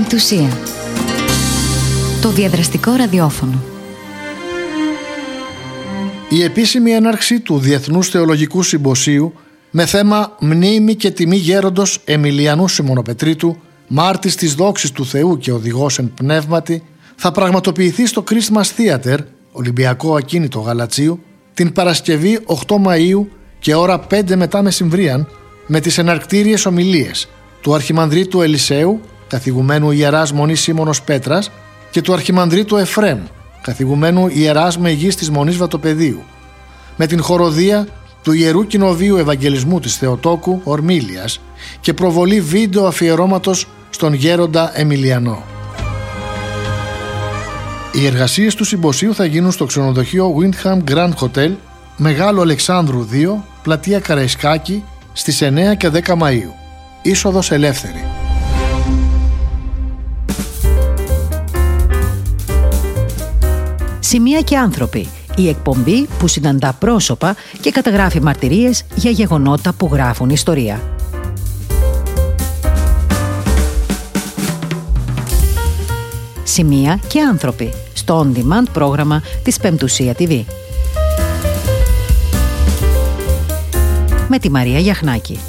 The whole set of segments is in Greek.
Πεμπτουσία. Το διαδραστικό ραδιόφωνο. Η επίσημη έναρξη του Διεθνούς Θεολογικού Συμποσίου με θέμα «Μνήμη και τιμή γέροντος Εμιλιανού Σιμωνοπετρίτου, μάρτης της δόξης του Θεού και οδηγός εν πνεύματι», θα πραγματοποιηθεί στο Christmas Theater, Ολυμπιακό Ακίνητο Γαλατσίου, την Παρασκευή 8 Μαΐου και ώρα 5 μετά μεσημβρίαν, με τις εναρκτήριες ομιλίες του Αρχιμανδρίτου Ελισέου, καθηγουμένου Ιεράς Μονής Σίμωνος Πέτρας, και του Αρχιμανδρίτου Εφρέμ, καθηγουμένου Ιεράς Μεγής της Μονής Βατοπεδίου, με την χοροδία του Ιερού Κοινοβείου Ευαγγελισμού της Θεοτόκου Ορμήλιας και προβολή βίντεο αφιερώματος στον γέροντα Εμιλιανό. Οι εργασίες του συμποσίου θα γίνουν στο ξενοδοχείο Windham Grand Hotel, Μεγάλο Αλεξάνδρου 2, πλατεία Καραϊσκάκη, στις 9 και 10 Μαΐου. Είσοδος ελεύθερη. Σημεία και άνθρωποι. Η εκπομπή που συναντά πρόσωπα και καταγράφει μαρτυρίες για γεγονότα που γράφουν ιστορία. Σημεία και άνθρωποι. Στο on-demand πρόγραμμα της Πεμπτουσία TV. Με τη Μαρία Γιαχνάκη.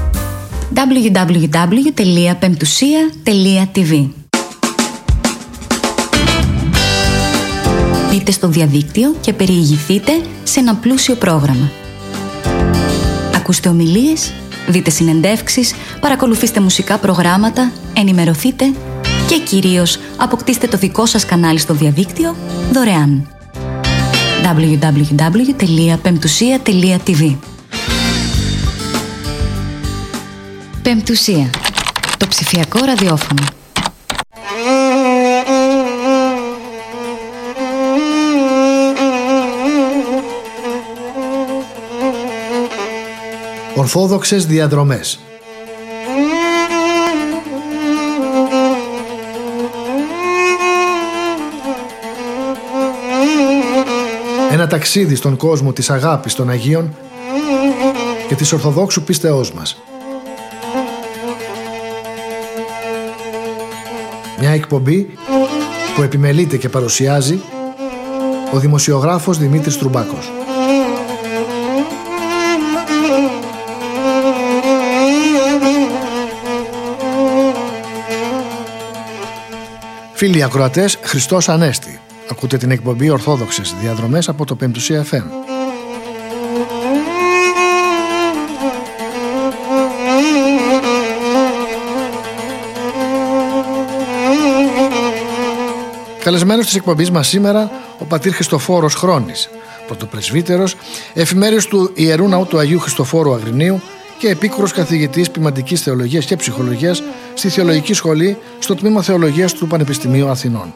www.pemptusia.tv. Μπείτε στο διαδίκτυο και περιηγηθείτε σε ένα πλούσιο πρόγραμμα. Ακούστε ομιλίες, δείτε συνεντεύξεις, παρακολουθήστε μουσικά προγράμματα, ενημερωθείτε και κυρίως αποκτήστε το δικό σας κανάλι στο διαδίκτυο δωρεάν. www.pemptusia.tv. Πεμπτουσία. Το ψηφιακό ραδιόφωνο. Ορθόδοξες διαδρομές. Ένα ταξίδι στον κόσμο της αγάπης των Αγίων και της Ορθοδόξου πίστεώς μας. Μια εκπομπή που επιμελείται και παρουσιάζει ο δημοσιογράφος Δημήτρης Τρουμπάκος. Φίλοι ακροατές, Χριστός Ανέστη. Ακούτε την εκπομπή Ορθόδοξες Διαδρομές από το Πεμπτουσία FM. Καλεσμένος της εκπομπής μας σήμερα ο πατήρ Χριστοφόρος Χρόνης, πρωτοπρεσβύτερος, εφημέριος του Ιερού Ναού του Αγίου Χριστοφόρου Αγρινίου και επίκουρος καθηγητής ποιμαντικής θεολογίας και ψυχολογίας στη Θεολογική Σχολή στο Τμήμα Θεολογίας του Πανεπιστημίου Αθηνών.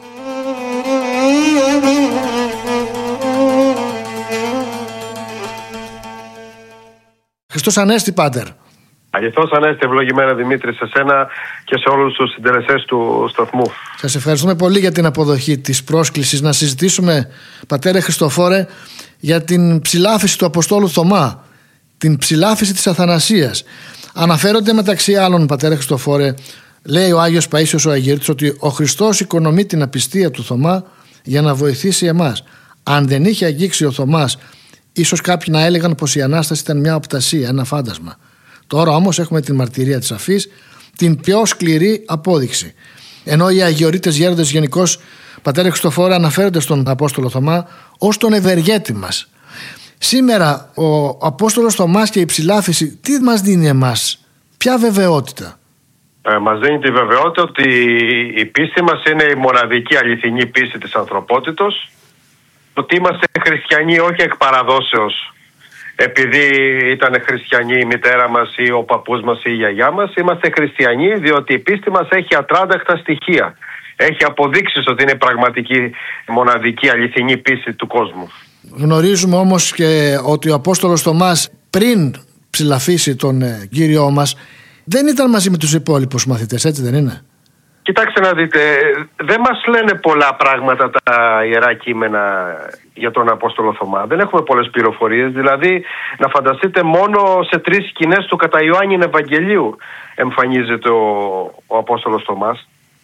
Χριστός Ανέστη, Πάτερ. Αγιεθός Ανέστη, ευλογημένα Δημήτρη, σε σένα και σε όλους τους συντελεστές του σταθμού. Σας ευχαριστούμε πολύ για την αποδοχή της πρόσκλησης να συζητήσουμε, Πατέρε Χριστοφόρε, για την ψηλάφιση του Αποστόλου Θωμά, την ψηλάφιση της Αθανασίας. Αναφέρονται μεταξύ άλλων, Πατέρε Χριστοφόρε, λέει ο Άγιος Παΐσιος ο Αγιορείτης, ότι ο Χριστός οικονομεί την απιστία του Θωμά για να βοηθήσει εμάς. Αν δεν είχε αγγίξει ο Θωμάς, ίσως κάποιοι να έλεγαν πως η Ανάσταση ήταν μια οπτασία, ένα φάντασμα. Τώρα όμως έχουμε την μαρτυρία της αφής, την πιο σκληρή απόδειξη. Ενώ οι Αγιορείτες γέροντες γενικώς, Πατέρε Χριστοφόρε, αναφέρονται στον Απόστολο Θωμά ως τον ευεργέτη μας. Σήμερα ο Απόστολος Θωμάς και η ψηλάφιση τι μας δίνει εμάς, ποια βεβαιότητα? Μας δίνει τη βεβαιότητα ότι η πίστη μας είναι η μοναδική αληθινή πίστη της ανθρωπότητος, ότι είμαστε χριστιανοί όχι εκ παραδόσεως επειδή ήταν χριστιανοί η μητέρα μας ή ο παππούς μας ή η γιαγιά μας. Είμαστε χριστιανοί διότι η πίστη μας έχει ατράνταχτα στοιχεία. Έχει αποδείξεις ότι είναι η πραγματική μοναδική αληθινή πίστη του κόσμου. Γνωρίζουμε όμως και ότι ο Απόστολος Θωμάς πριν ψηλαφίσει τον Κύριό μας δεν ήταν μαζί με τους υπόλοιπους μαθητές, έτσι δεν είναι? Κοιτάξτε να δείτε, δεν μας λένε πολλά πράγματα τα Ιερά Κείμενα για τον Απόστολο Θωμά. Δεν έχουμε πολλές πληροφορίες. Δηλαδή, να φανταστείτε, μόνο σε 3 σκηνές του κατά Ιωάννην Ευαγγελίου εμφανίζεται ο Απόστολος Θωμάς.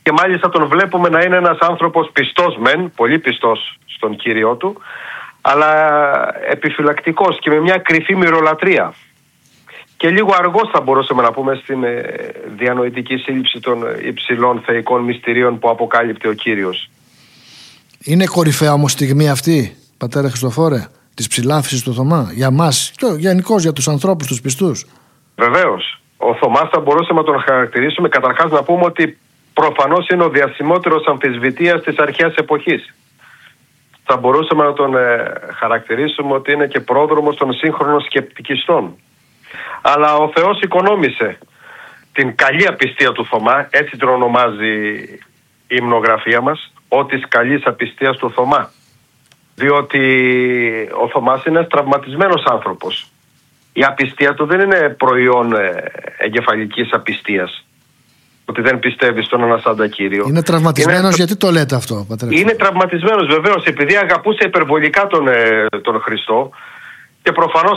και μάλιστα τον βλέπουμε να είναι ένας άνθρωπος πιστός μεν, πολύ πιστός στον Κύριό του, αλλά επιφυλακτικός και με μια κρυφή μυρολατρεία. Και λίγο αργώς θα μπορούσαμε να πούμε στην διανοητική σύλληψη των υψηλών θεϊκών μυστηρίων που αποκάλυπτε ο Κύριος. Είναι κορυφαία όμως στιγμή αυτή, πατέρα Χριστοφόρε, της ψηλάφισης του Θωμά, για μας και γενικώς για τους ανθρώπους, τους πιστούς? Βεβαίως. Ο Θωμάς θα μπορούσαμε να τον χαρακτηρίσουμε, καταρχάς να πούμε ότι προφανώς είναι ο διασημότερος αμφισβητείας της αρχαίας εποχής. Θα μπορούσαμε να τον χαρακτηρίσουμε ότι είναι και πρόδρομος των σύγχρονων σκεπτικιστών. Αλλά ο Θεός οικονόμησε την καλή απιστία του Θωμά, έτσι την ονομάζει η υμνογραφία μας, «Ο της καλής απιστίας του Θωμά». Διότι ο Θωμάς είναι ένας τραυματισμένος άνθρωπος. Η απιστία του δεν είναι προϊόν εγκεφαλικής απιστίας, ότι δεν πιστεύει στον αναστάντα Κύριο. Είναι τραυματισμένος, γιατί το λέτε αυτό, πατέρα? Είναι τραυματισμένος βεβαίως, επειδή αγαπούσε υπερβολικά τον Χριστό και προφανώς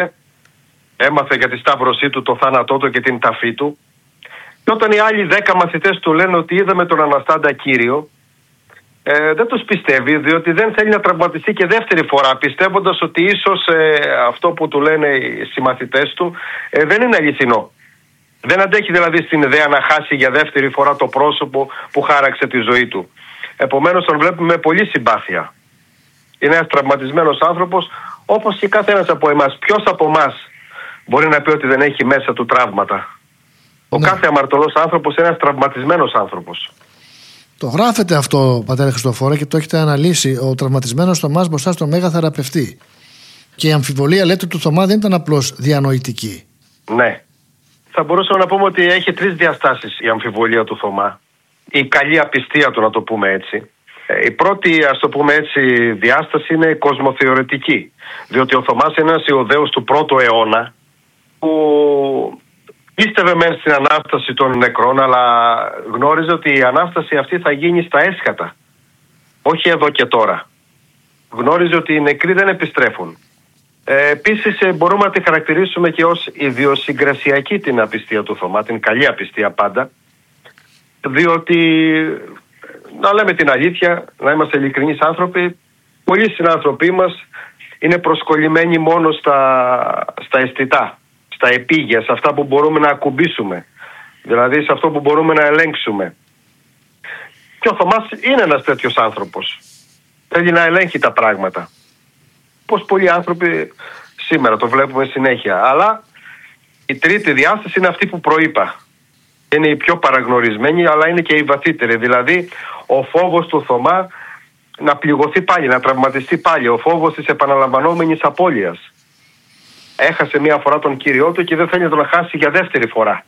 έμαθε για τη σταύρωσή του, το θάνατό του και την ταφή του. Και όταν οι άλλοι 10 μαθητές του λένε ότι είδαμε τον αναστάντα Κύριο, δεν τους πιστεύει, διότι δεν θέλει να τραυματιστεί και δεύτερη φορά, πιστεύοντας ότι ίσως αυτό που του λένε οι συμμαθητές του δεν είναι αληθινό. Δεν αντέχει δηλαδή στην ιδέα να χάσει για δεύτερη φορά το πρόσωπο που χάραξε τη ζωή του. Επομένως τον βλέπουμε με πολύ συμπάθεια. Είναι ένας τραυματισμένος άνθρωπος, όπως και κάθε ένας από εμάς. Ποιος από εμάς μπορεί να πει ότι δεν έχει μέσα του τραύματα? Ο κάθε αμαρτωλός άνθρωπος είναι ένας τραυματισμένος άνθρωπος. Το γράφετε αυτό, πατέρα Χριστοφόρε, και το έχετε αναλύσει. Ο τραυματισμένος Θωμάς μπροστά στο μέγα θεραπευτή. Και η αμφιβολία, λέτε, του Θωμά δεν ήταν απλώς διανοητική. Ναι. Θα μπορούσαμε να πούμε ότι έχει 3 διαστάσεις η αμφιβολία του Θωμά. Η καλή απιστία του, να το πούμε έτσι. Η πρώτη, ας το πούμε έτσι, διάσταση είναι κοσμοθεωρητική. Διότι ο Θωμάς είναι ένας Ιουδαίος του 1ου αιώνα που πίστευε μεν στην Ανάσταση των νεκρών, αλλά γνώριζε ότι η Ανάσταση αυτή θα γίνει στα έσχατα. Όχι εδώ και τώρα. Γνώριζε ότι οι νεκροί δεν επιστρέφουν. Επίσης μπορούμε να τη χαρακτηρίσουμε και ως ιδιοσυγκρασιακή την απιστία του Θωμά, την καλή απιστία πάντα, διότι, να λέμε την αλήθεια, να είμαστε ειλικρινείς άνθρωποι, πολλοί συνάνθρωποι μας είναι προσκολλημένοι μόνο στα αισθητά, στα επίγεια, σε αυτά που μπορούμε να ακουμπήσουμε, δηλαδή σε αυτό που μπορούμε να ελέγξουμε. Και ο Θωμάς είναι ένας τέτοιος άνθρωπος. Θέλει να ελέγχει τα πράγματα. Πως πολλοί άνθρωποι σήμερα το βλέπουμε συνέχεια. Αλλά η τρίτη διάσταση είναι αυτή που προείπα. Είναι η πιο παραγνωρισμένη, αλλά είναι και η βαθύτερη. Δηλαδή ο φόβος του Θωμά να πληγωθεί πάλι, να τραυματιστεί πάλι. Ο φόβος της επαναλαμβανόμενης απώλειας. Έχασε μία φορά τον Κύριό του και δεν θέλει να τον χάσει για δεύτερη φορά.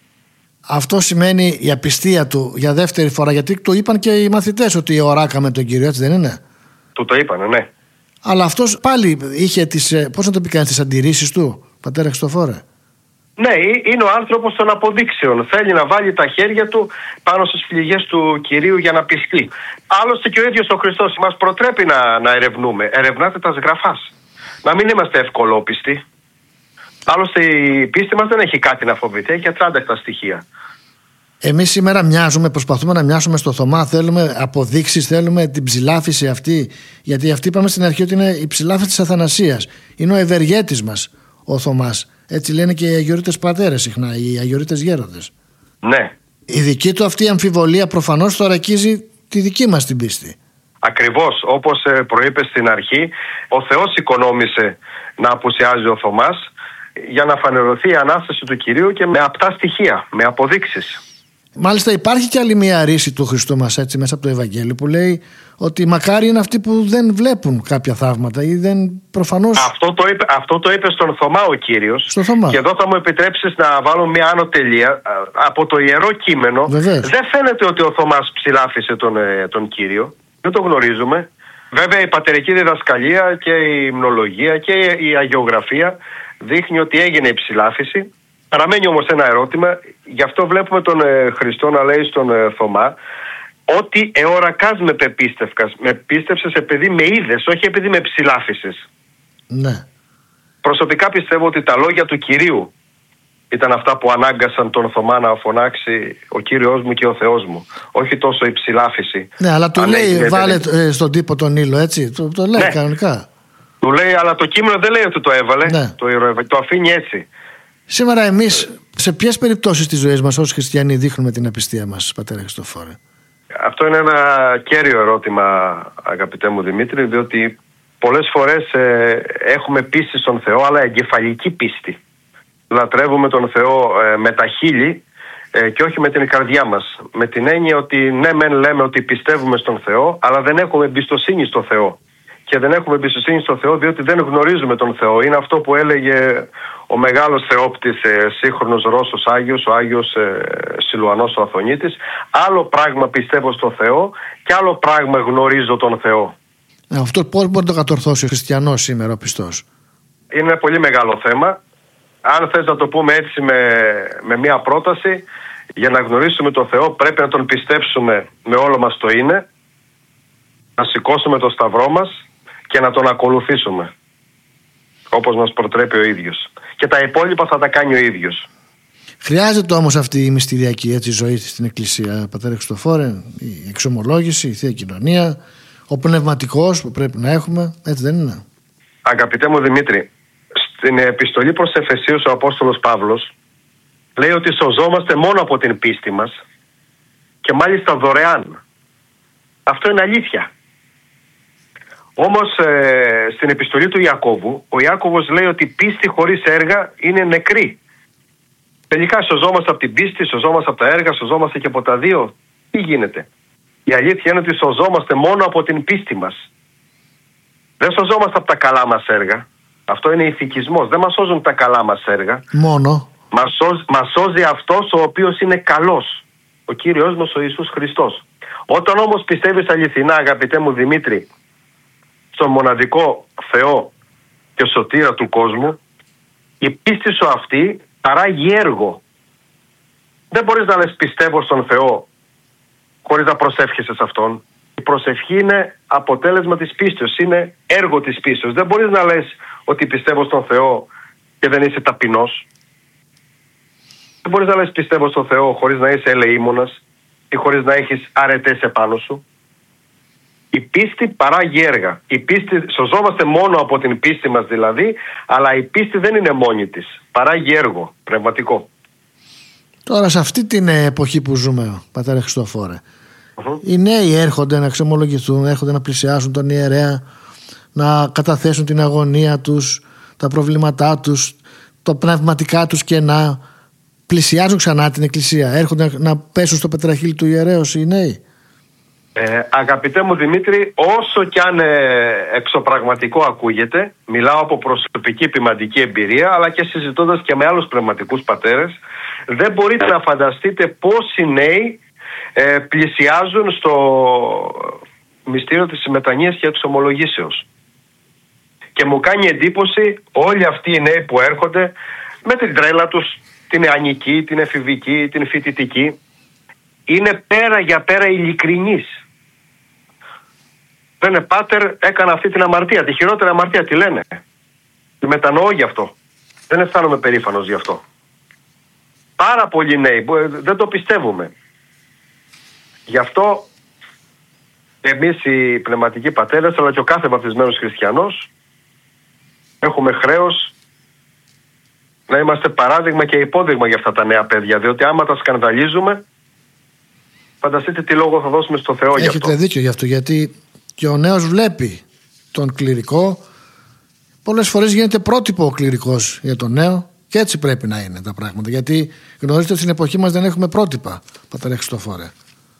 Αυτό σημαίνει η απιστία του για δεύτερη φορά, γιατί το είπαν και οι μαθητές ότι οράκαμε τον Κύριο, έτσι δεν είναι? Του το είπανε, ναι. Αλλά αυτός πάλι είχε πώς να το πει κανείς, τις αντιρρήσεις του, πατέρα Χριστοφόρε? Ναι, είναι ο άνθρωπος των αποδείξεων. Θέλει να βάλει τα χέρια του πάνω στις φλυγές του Κυρίου για να πιστεί. Άλλωστε και ο ίδιος ο Χριστός μας προτρέπει να ερευνούμε. Ερευνάτε τα σγραφάς. Να μην είμαστε ευκολόπιστοι. Άλλωστε η πίστη μας δεν έχει κάτι να φοβηθεί, έχει ατράνταχτα στοιχεία. Εμείς σήμερα προσπαθούμε να μοιάσουμε στο Θωμά, θέλουμε αποδείξεις, θέλουμε την ψηλάφιση αυτή, γιατί αυτή είπαμε στην αρχή ότι είναι η ψηλάφιση της Αθανασίας. Είναι ο ευεργέτης μας ο Θωμάς. Έτσι λένε και οι αγιορείτες πατέρες συχνά, οι αγιορείτες γέροντες. Ναι. Η δική του αυτή αμφιβολία προφανώς θωρακίζει τη δική μας την πίστη. Ακριβώς, όπως προείπε στην αρχή, ο Θεός οικονόμησε να απουσιάζει ο Θωμάς για να φανερωθεί η Ανάσταση του Κυρίου και με απτά στοιχεία, με αποδείξεις. Μάλιστα υπάρχει και άλλη μια ρίση του Χριστού μας έτσι μέσα από το Ευαγγέλιο που λέει ότι μακάρι είναι αυτοί που δεν βλέπουν κάποια θαύματα ή δεν προφανώς... Αυτό το είπε στον Θωμά ο Κύριος. Στο Θωμά. Και εδώ θα μου επιτρέψεις να βάλω μια άνω τελεία. Από το Ιερό Κείμενο δεν φαίνεται ότι ο Θωμάς ψηλάφισε τον Κύριο. Δεν το γνωρίζουμε. Βέβαια η πατερική διδασκαλία και η υμνολογία και η αγιογραφία δείχνει ότι έγινε η ψηλάφιση. Παραμένει όμως ένα ερώτημα, γι' αυτό βλέπουμε τον Χριστό να λέει στον Θωμά ότι εορακάς με πίστευσες επειδή με είδες, όχι επειδή με ψηλάφισες. Ναι. Προσωπικά πιστεύω ότι τα λόγια του Κυρίου ήταν αυτά που ανάγκασαν τον Θωμά να φωνάξει ο Κύριος μου και ο Θεός μου. Όχι τόσο η ψηλάφιση. Ναι, αλλά του λέει βάλε στον τύπο τον ήλιο, έτσι. Το λέει κανονικά. Του λέει, αλλά το κείμενο δεν λέει ότι το έβαλε. Ναι. Το αφήνει έτσι. Σήμερα εμείς σε ποιες περιπτώσεις της ζωής μας ως χριστιανοί δείχνουμε την απιστία μας, πατέρα Χριστόφορε? Αυτό είναι ένα κέριο ερώτημα, αγαπητέ μου Δημήτρη, διότι πολλές φορές έχουμε πίστη στον Θεό, αλλά εγκεφαλική πίστη. Λατρεύουμε τον Θεό με τα χείλη και όχι με την καρδιά μας. Με την έννοια ότι ναι μεν λέμε ότι πιστεύουμε στον Θεό, αλλά δεν έχουμε εμπιστοσύνη στο Θεό. Και δεν έχουμε εμπιστοσύνη στον Θεό διότι δεν γνωρίζουμε τον Θεό. Είναι αυτό που έλεγε ο μεγάλος θεόπτης σύγχρονος Ρώσος Άγιος, ο Άγιος Σιλουανός ο Αθωνίτης. Άλλο πράγμα πιστεύω στον Θεό και άλλο πράγμα γνωρίζω τον Θεό. Αυτό πώς μπορεί να το κατορθώσει ο χριστιανός σήμερα, ο πιστός? Είναι ένα πολύ μεγάλο θέμα. Αν θες να το πούμε έτσι με μια πρόταση, για να γνωρίσουμε τον Θεό πρέπει να τον πιστέψουμε με όλο μας το είναι, να σηκώσουμε το σταυρό μας και να τον ακολουθήσουμε όπως μας προτρέπει ο ίδιος. Και τα υπόλοιπα θα τα κάνει ο ίδιος. Χρειάζεται όμως αυτή η μυστηριακή ζωή στην Εκκλησία, πατέρα Χριστόφορε, η εξομολόγηση, η Θεία Κοινωνία, ο πνευματικός που πρέπει να έχουμε, έτσι δεν είναι? Αγαπητέ μου Δημήτρη, στην επιστολή προς Εφεσίους ο Απόστολος Παύλος λέει ότι σωζόμαστε μόνο από την πίστη μας και μάλιστα δωρεάν. Αυτό είναι αλήθεια. Όμως στην επιστολή του Ιακώβου, ο Ιάκωβος λέει ότι πίστη χωρίς έργα είναι νεκρή. Τελικά σωζόμαστε από την πίστη, σωζόμαστε από τα έργα, σωζόμαστε και από τα δύο. Τι γίνεται? Η αλήθεια είναι ότι σωζόμαστε μόνο από την πίστη μας. Δεν σωζόμαστε από τα καλά μας έργα. Αυτό είναι ηθικισμός. Δεν μας σώζουν τα καλά μας έργα. Μόνο. Μας σώζει αυτός ο οποίος είναι καλός. Ο Κύριος μας ο Ιησούς Χριστός. Όταν όμως πιστεύεις αληθινά, αγαπητέ μου Δημήτρη, στον μοναδικό Θεό και σωτήρα του κόσμου, η πίστη σου αυτή παράγει έργο. Δεν μπορείς να λες πιστεύω στον Θεό χωρίς να προσεύχεσαι σε Αυτόν. Η προσευχή είναι αποτέλεσμα της πίστεως, είναι έργο της πίστεως. Δεν μπορείς να λες ότι πιστεύω στον Θεό και δεν είσαι ταπεινός. Δεν μπορείς να λες πιστεύω στον Θεό χωρίς να είσαι ελεήμονας ή χωρίς να έχεις αρετές επάνω σου. Η πίστη παράγει έργα. Η πίστη, σωζόμαστε μόνο από την πίστη μας δηλαδή, αλλά η πίστη δεν είναι μόνη της. Παράγει έργο πνευματικό. Τώρα σε αυτή την εποχή που ζούμε, πατέρα Χριστόφορε, οι νέοι έρχονται να ξεμολογηθούν, έρχονται να πλησιάσουν τον ιερέα, να καταθέσουν την αγωνία τους, τα προβλήματά τους, το πνευματικά τους κενά. Πλησιάζουν ξανά την εκκλησία, έρχονται να πέσουν στο πετραχύλι του ιερέως οι νέοι. Αγαπητέ μου Δημήτρη, όσο κι αν εξωπραγματικό ακούγεται, μιλάω από προσωπική ποιμαντική εμπειρία, αλλά και συζητώντας και με άλλους πνευματικούς πατέρες, δεν μπορείτε να φανταστείτε πόσοι νέοι πλησιάζουν στο μυστήριο της μετανοίας και εξομολογήσεως. Και μου κάνει εντύπωση όλοι αυτοί οι νέοι που έρχονται με την τρέλα τους, την νεανική, την εφηβική, την φοιτητική, είναι πέρα για πέρα ειλικρινείς. Λένε πάτερ, έκανα αυτή την αμαρτία, τη χειρότερη αμαρτία, τι λένε. Τη μετανοώ γι' αυτό. Δεν αισθάνομαι περήφανος γι' αυτό. Πάρα πολλοί νέοι, δεν το πιστεύουμε. Γι' αυτό εμείς οι πνευματικοί πατέρες, αλλά και ο κάθε βαπτισμένος χριστιανός, έχουμε χρέος να είμαστε παράδειγμα και υπόδειγμα για αυτά τα νέα παιδιά. Διότι άμα τα σκανδαλίζουμε, φανταστείτε τι λόγο θα δώσουμε στο Θεό γι' αυτό. Έχετε δίκιο γι' αυτό, γιατί και ο νέος βλέπει τον κληρικό. Πολλές φορές γίνεται πρότυπο ο κληρικός για τον νέο και έτσι πρέπει να είναι τα πράγματα. Γιατί γνωρίζετε ότι στην εποχή μας δεν έχουμε πρότυπα, πατέρα Χριστόφορε.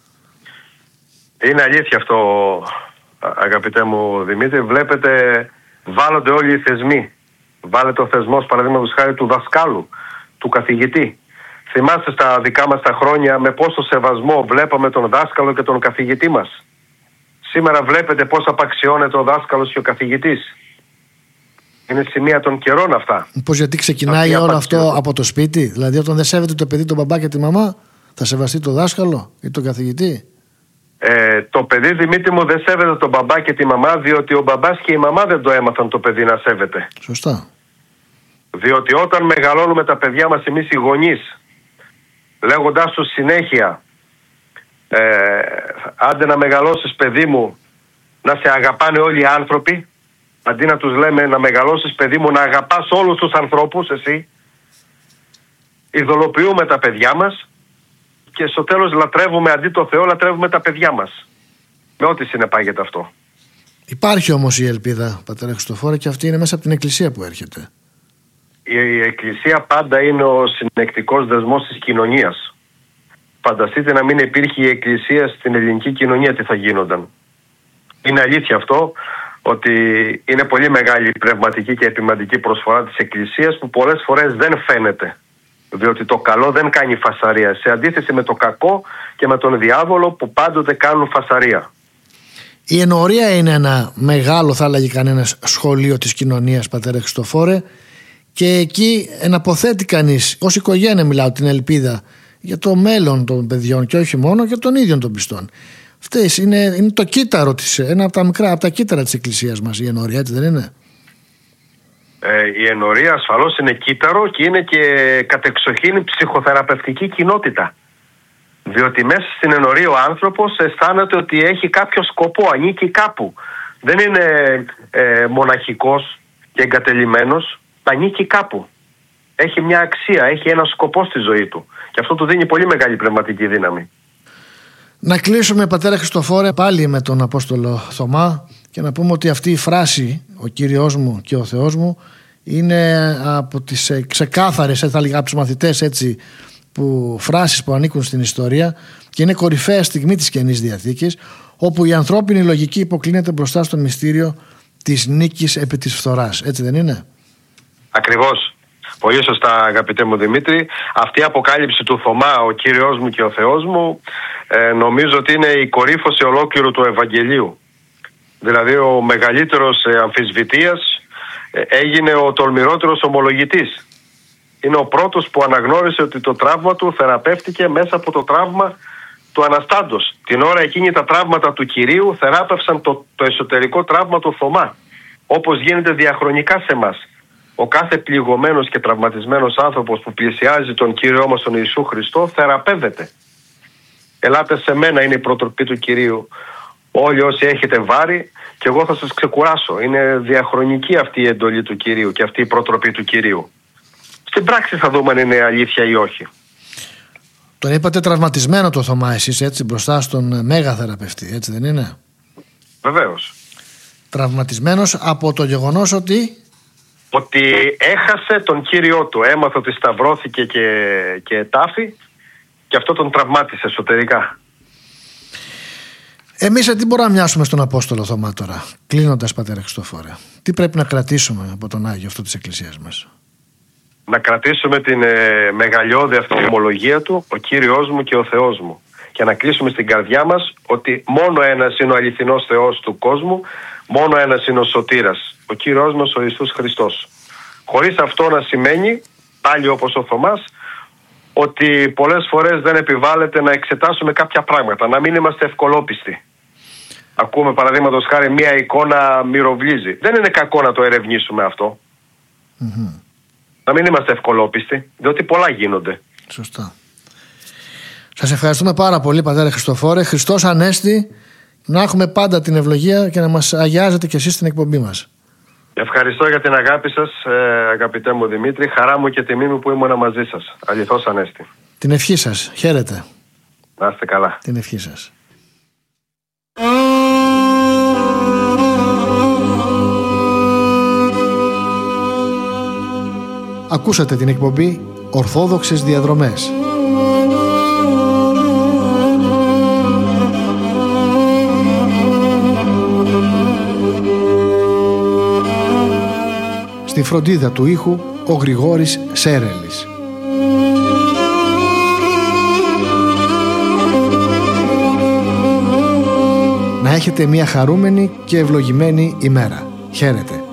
Είναι αλήθεια αυτό, αγαπητέ μου Δημήτρη. Βλέπετε, βάλλονται όλοι οι θεσμοί. Βάλετε ο θεσμός, παραδείγματος χάρη, του δασκάλου, του καθηγητή. Θυμάστε στα δικά μας τα χρόνια με πόσο σεβασμό βλέπαμε τον δάσκαλο και τον καθηγητή μας. Σήμερα βλέπετε πώς απαξιώνεται ο δάσκαλος και ο καθηγητής. Είναι σημεία των καιρών αυτά. Πώς, γιατί ξεκινάει όλο αυτό από το σπίτι? Δηλαδή όταν δεν σέβεται το παιδί τον μπαμπά και τη μαμά, θα σεβαστεί τον δάσκαλο ή τον καθηγητή? Το παιδί, Δημήτρη μου, δεν σέβεται τον μπαμπά και τη μαμά, διότι ο μπαμπάς και η μαμά δεν το έμαθαν το παιδί να σέβεται. Σωστά. Διότι όταν μεγαλώνουμε τα παιδιά μας εμείς οι γονείς, λέγοντάς τους συνέχεια άντε να μεγαλώσεις παιδί μου να σε αγαπάνε όλοι οι άνθρωποι, αντί να τους λέμε να μεγαλώσεις παιδί μου να αγαπάς όλους τους ανθρώπους εσύ, ειδωλοποιούμε τα παιδιά μας και στο τέλος λατρεύουμε, αντί το Θεό λατρεύουμε τα παιδιά μας, με ό,τι συνεπάγεται αυτό. Υπάρχει όμως η ελπίδα, πατέρα Χριστοφόρε, και αυτή είναι μέσα από την Εκκλησία που έρχεται. Η Εκκλησία πάντα είναι ο συνεκτικός δεσμός της κοινωνίας. Φανταστείτε να μην υπήρχε η Εκκλησία στην ελληνική κοινωνία, τι θα γίνονταν. Είναι αλήθεια αυτό, ότι είναι πολύ μεγάλη η πνευματική και επιμαντική προσφορά της Εκκλησίας, που πολλές φορές δεν φαίνεται. Διότι το καλό δεν κάνει φασαρία, σε αντίθεση με το κακό και με τον διάβολο που πάντοτε κάνουν φασαρία. Η ενορία είναι ένα μεγάλο, θα έλεγε κανένας, σχολείο της κοινωνίας, πατέρα Χριστοφόρε, και εκεί εναποθέτει κανείς, ως οικογένεια μιλάω, την ελπίδα για το μέλλον των παιδιών και όχι μόνο για των ίδιων των πιστών. Αυτές είναι το κύτταρο της, ένα από τα κύτταρα της Εκκλησίας μας, η ενορία, έτσι δεν είναι? Η ενορία ασφαλώς είναι κύτταρο και είναι και κατεξοχήν ψυχοθεραπευτική κοινότητα. Διότι μέσα στην ενορία ο άνθρωπος αισθάνεται ότι έχει κάποιο σκοπό, ανήκει κάπου. Δεν είναι μοναχικός και εγκατελειμμένος, ανήκει κάπου. Έχει μια αξία, έχει ένα σκοπό στη ζωή του. Και αυτό του δίνει πολύ μεγάλη πνευματική δύναμη. Να κλείσουμε, πατέρα Χριστοφόρε, πάλι με τον Απόστολο Θωμά και να πούμε ότι αυτή η φράση, ο Κύριος μου και ο Θεός μου, είναι από τις ξεκάθαρες, θα λέγα, από τους μαθητές έτσι, φράσεις που ανήκουν στην ιστορία και είναι κορυφαία στιγμή της Καινής Διαθήκης, όπου η ανθρώπινη λογική υποκλίνεται μπροστά στο μυστήριο της νίκης επί της φθοράς. Έτσι δεν είναι? Ακριβώς. Πολύ σωστά, αγαπητέ μου Δημήτρη. Αυτή η αποκάλυψη του Θωμά, ο Κύριος μου και ο Θεός μου, νομίζω ότι είναι η κορύφωση ολόκληρου του Ευαγγελίου. Δηλαδή ο μεγαλύτερος αμφισβητείας έγινε ο τολμηρότερος ομολογητής. Είναι ο πρώτος που αναγνώρισε ότι το τραύμα του θεραπεύτηκε μέσα από το τραύμα του Αναστάντος. Την ώρα εκείνη τα τραύματα του Κυρίου θεράπευσαν το εσωτερικό τραύμα του Θωμά. Όπως γίνεται διαχρονικά σε μας. Ο κάθε πληγωμένος και τραυματισμένος άνθρωπος που πλησιάζει τον Κύριό μας τον Ιησού Χριστό θεραπεύεται. Ελάτε σε μένα, είναι η προτροπή του Κυρίου. Όλοι όσοι έχετε βάρη και εγώ θα σας ξεκουράσω. Είναι διαχρονική αυτή η εντολή του Κυρίου και αυτή η προτροπή του Κυρίου. Στην πράξη θα δούμε αν είναι αλήθεια ή όχι. Τον είπατε τραυματισμένο το Θωμά εσείς, έτσι, μπροστά στον μέγα θεραπευτή, έτσι δεν είναι? Βεβαίως. Τραυματισμένος από το γεγονός ότι έχασε τον Κύριό του. Έμαθε ότι σταυρώθηκε και ετάφη και αυτό τον τραυμάτισε εσωτερικά. Εμείς τι μπορούμε να μοιάσουμε στον Απόστολο Θωμά τώρα, κλείνοντας, πατέρα Χριστοφόρε? Τι πρέπει να κρατήσουμε από τον Άγιο αυτό της Εκκλησίας μας? Να κρατήσουμε την μεγαλειώδη αυτή ομολογία του, ο Κύριος μου και ο Θεός μου, και να κλείσουμε στην καρδιά μας ότι μόνο ένας είναι ο αληθινός Θεός του κόσμου, μόνο ένας είναι ο σωτήρας, ο Κύριος μας ο Ιησούς Χριστός. Χωρίς αυτό να σημαίνει, πάλι όπως ο Θωμάς, ότι πολλές φορές δεν επιβάλλεται να εξετάσουμε κάποια πράγματα, να μην είμαστε ευκολόπιστοι. Ακούμε παραδείγματος χάρη μία εικόνα μυροβλίζει. Δεν είναι κακό να το ερευνήσουμε αυτό. Mm-hmm. Να μην είμαστε ευκολόπιστοι, διότι πολλά γίνονται. Σωστά. Σας ευχαριστούμε πάρα πολύ, πατέρα Χριστοφόρε. Χριστός Ανέστη, να έχουμε πάντα την ευλογία και να μας αγιάζετε κι εσείς στην εκπομπή μας. Ευχαριστώ για την αγάπη σας, αγαπητέ μου Δημήτρη. Χαρά μου και τιμή μου που ήμουν μαζί σας. Αληθώς Ανέστη. Την ευχή σας. Χαίρετε. Να είστε καλά. Την ευχή σας. Ακούσατε την εκπομπή Ορθόδοξες Διαδρομές. Στη φροντίδα του ήχου ο Γρηγόρης Σέρελης. Να έχετε μια χαρούμενη και ευλογημένη ημέρα. Χαίρετε.